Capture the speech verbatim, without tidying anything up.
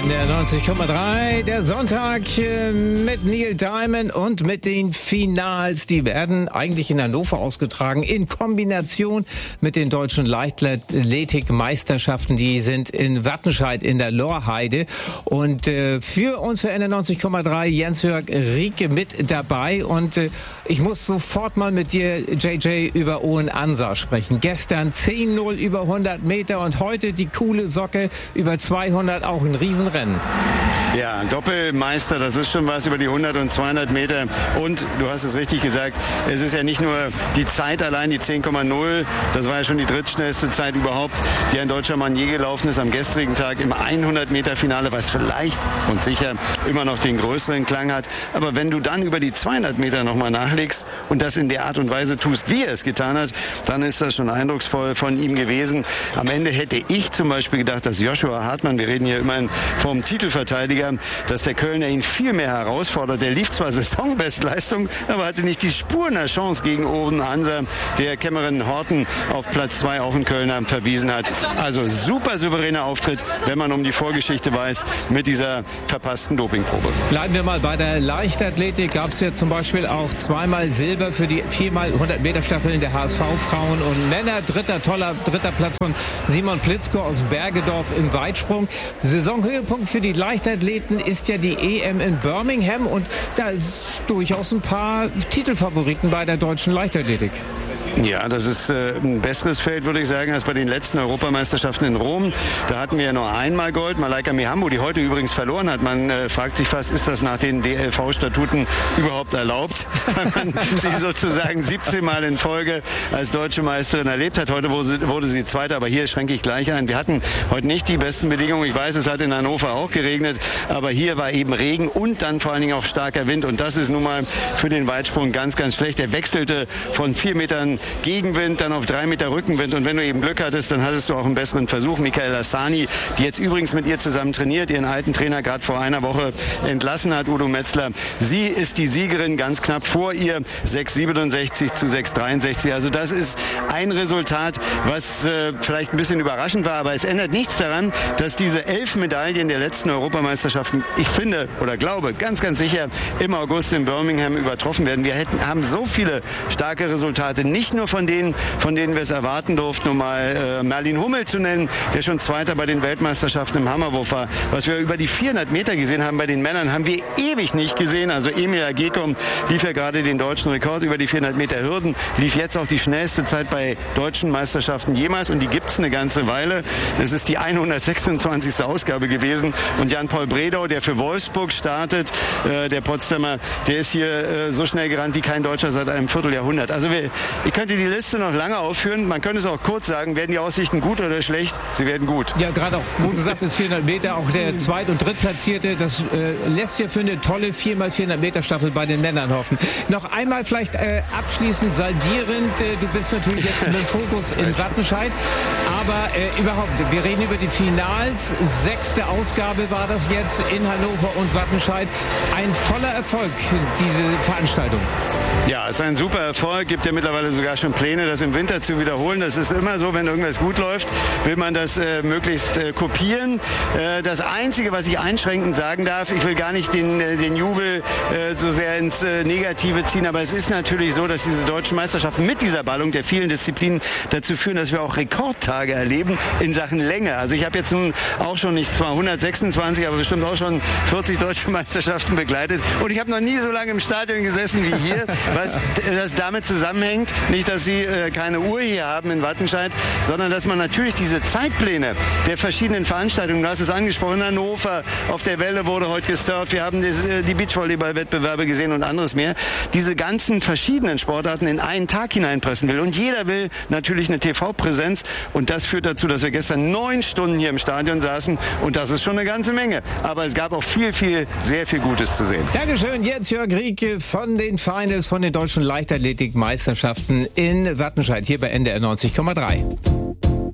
N D R neunzig Komma drei, der Sonntag mit Neil Diamond und mit den Finals. Die werden eigentlich in Hannover ausgetragen in Kombination mit den deutschen Leichtathletik-Meisterschaften. Die sind in Wattenscheid in der Lorheide. Und äh, für uns für N D R neunzig Komma drei Jens-Jörg Rieke mit dabei. Und äh, ich muss sofort mal mit dir, J J, über Owen Ansa sprechen. Gestern zehn null über hundert Meter und heute die coole Socke über zweihundert, auch ein Riesenrennen. Ja, Doppelmeister, das ist schon was über die hundert und zweihundert Meter. Und du hast es richtig gesagt, es ist ja nicht nur die Zeit allein, die zehn Komma null, das war ja schon die drittschnellste Zeit überhaupt, die ein deutscher Mann je gelaufen ist am gestrigen Tag im hundert Meter Finale, was vielleicht und sicher immer noch den größeren Klang hat. Aber wenn du dann über die zweihundert Meter nochmal nachlegst und das in der Art und Weise tust, wie er es getan hat, dann ist das schon eindrucksvoll von ihm gewesen. Am Ende hätte ich zum Beispiel gedacht, dass Joshua Hartmann, wir reden hier immerhin vom Titelverteidiger, dass der Kölner ihn viel mehr herausfordert. Er lief zwar Saisonbestleistung, aber hatte nicht die Spur einer Chance gegen Owen Ansa, der Cameron Horton auf Platz zwei, auch in Kölner, verwiesen hat. Also super souveräner Auftritt, wenn man um die Vorgeschichte weiß, mit dieser verpassten Dopingprobe. Bleiben wir mal bei der Leichtathletik. Gab es ja zum Beispiel auch zweimal Silber für die viermal hundert Meter Staffel in der H S V-Frauen und Männer. Dritter, toller dritter Platz von Simon Plitzko aus Bergedorf im Weitsprung. Saisonhöhepunkt für die Leichtathleten ist ja die E M in Birmingham und da ist durchaus ein paar Titelfavoriten bei der deutschen Leichtathletik. Ja, das ist äh, ein besseres Feld, würde ich sagen, als bei den letzten Europameisterschaften in Rom. Da hatten wir ja nur einmal Gold. Malaika Mihambo, die heute übrigens verloren hat. Man äh, fragt sich fast, ist das nach den D L V-Statuten überhaupt erlaubt? Weil man sie sozusagen siebzehn Mal in Folge als deutsche Meisterin erlebt hat. Heute wurde sie, wurde sie Zweite, aber hier schränke ich gleich ein. Wir hatten heute nicht die besten Bedingungen. Ich weiß, es hat in Hannover auch geregnet, aber hier war eben Regen und dann vor allen Dingen auch starker Wind. Und das ist nun mal für den Weitsprung ganz, ganz schlecht. Er wechselte von vier Metern Gegenwind, dann auf drei Meter Rückenwind und wenn du eben Glück hattest, dann hattest du auch einen besseren Versuch. Michaela Hassani, die jetzt übrigens mit ihr zusammen trainiert, ihren alten Trainer gerade vor einer Woche entlassen hat, Udo Metzler. Sie ist die Siegerin, ganz knapp vor ihr, sechs siebenundsechzig zu sechs dreiundsechzig. Also das ist ein Resultat, was äh, vielleicht ein bisschen überraschend war, aber es ändert nichts daran, dass diese elf Medaillen der letzten Europameisterschaften, ich finde oder glaube, ganz, ganz sicher im August in Birmingham übertroffen werden. Wir hätten, haben so viele starke Resultate, nicht nur von denen, von denen wir es erwarten durften, um mal äh, Merlin Hummel zu nennen, der schon Zweiter bei den Weltmeisterschaften im Hammerwurf war. Was wir über die vierhundert Meter gesehen haben bei den Männern, haben wir ewig nicht gesehen. Also Emil Agekom lief ja gerade den deutschen Rekord über die vierhundert Meter Hürden, lief jetzt auch die schnellste Zeit bei deutschen Meisterschaften jemals und die gibt es eine ganze Weile. Das ist die hundertsechsundzwanzigste Ausgabe gewesen und Jan-Paul Bredau, der für Wolfsburg startet, äh, der Potsdamer, der ist hier äh, so schnell gerannt wie kein Deutscher seit einem Vierteljahrhundert. Also wir, ich könnte die Liste noch lange aufführen. Man könnte es auch kurz sagen, werden die Aussichten gut oder schlecht? Sie werden gut. Ja, gerade auch, wo du sagtest, vierhundert Meter, auch der Zweit- und Drittplatzierte, das äh, lässt ja für eine tolle vier mal vierhundert Meter Staffel bei den Männern hoffen. Noch einmal vielleicht äh, abschließend saldierend, äh, du bist natürlich jetzt mit dem Fokus in Wattenscheid, aber äh, überhaupt, wir reden über die Finals, sechste Ausgabe war das jetzt in Hannover und Wattenscheid. Ein voller Erfolg, diese Veranstaltung. Ja, es ist ein super Erfolg, gibt ja mittlerweile sogar schon Pläne, das im Winter zu wiederholen. Das ist immer so, wenn irgendwas gut läuft, will man das äh, möglichst äh, kopieren. Äh, das Einzige, was ich einschränkend sagen darf, ich will gar nicht den, äh, den Jubel äh, so sehr ins äh, Negative ziehen, aber es ist natürlich so, dass diese deutschen Meisterschaften mit dieser Ballung der vielen Disziplinen dazu führen, dass wir auch Rekordtage erleben in Sachen Länge. Also ich habe jetzt nun auch schon nicht zwar hundertsechsundzwanzig, aber bestimmt auch schon vierzig deutsche Meisterschaften begleitet und ich habe noch nie so lange im Stadion gesessen wie hier, was das damit zusammenhängt, nicht, dass Sie äh, keine Uhr hier haben in Wattenscheid, sondern dass man natürlich diese Zeitpläne der verschiedenen Veranstaltungen, du hast es angesprochen, in Hannover, auf der Welle wurde heute gesurft, wir haben das, äh, die Beachvolleyball-Wettbewerbe gesehen und anderes mehr, diese ganzen verschiedenen Sportarten in einen Tag hineinpressen will. Und jeder will natürlich eine T V-Präsenz und das führt dazu, dass wir gestern neun Stunden hier im Stadion saßen und das ist schon eine ganze Menge. Aber es gab auch viel, viel, sehr viel Gutes zu sehen. Dankeschön, Jens-Jörg Rieke von den Finals, von den deutschen Leichtathletik-Meisterschaften in Wattenscheid, hier bei N D R neunzig Komma drei.